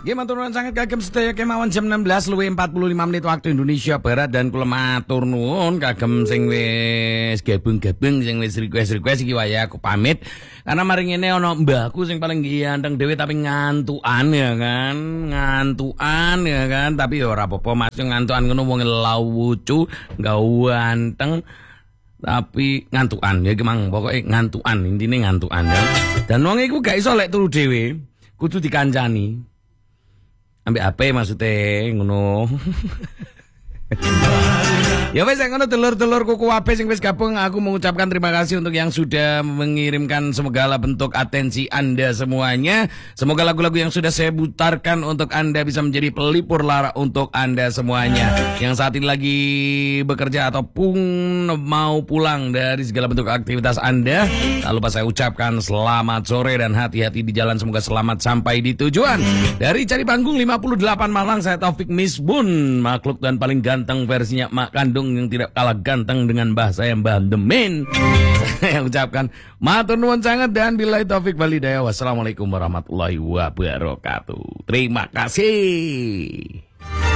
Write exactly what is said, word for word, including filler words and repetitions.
Gimana turun sangat kagem sedaya kemawon jam enam belas luwih empat puluh lima menit waktu Indonesia Barat dan kula matur nuwun kagem sing wis gabung-gabung sing wis request-request iki wae aku pamit karena mari ngene ana mbahku sing paling ganteng dhewe tapi ngantukan ya kan ngantukan ya kan tapi ya ora apa-apa Mas ngantukan ngono wong lucu ganteng tapi ngantukan ya gemang pokoknya ngantukan intine ngantukan ya dan wong iku gak iso lek turu dhewe kudu dikancani ambek A P maksudnya ngono. Ya wes ngono telur-telur kuku A P sing wis gabung aku mengucapkan terima kasih untuk yang sudah mengirimkan segala bentuk atensi Anda semuanya. Semoga lagu-lagu yang sudah saya putarkan untuk Anda bisa menjadi pelipur lara untuk Anda semuanya. Yang saat ini lagi bekerja ataupun mau pulang dari segala bentuk aktivitas Anda, tak lupa saya ucapkan selamat sore dan hati-hati di jalan, semoga selamat sampai di tujuan. Dari Cari Panggung lima puluh delapan Malang, saya Taufik Misbun, makhluk dan paling ganteng versinya mak kandung yang tidak kalah ganteng dengan bahasa yang bandemin. Saya ucapkan matur nuwun sangat dan billahi taufik wal hidayah. Wassalamualaikum warahmatullahi wabarakatuh. Terima kasih.